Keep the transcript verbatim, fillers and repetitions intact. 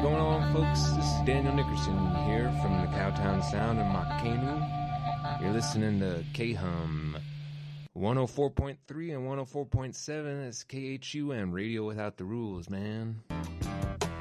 going on, folks? This is Daniel Nickerson here from the Cowtown Sound in Makenu. You're listening to K-Hum one oh four point three and one oh four point seven. That's K H U M, Radio Without the Rules, man.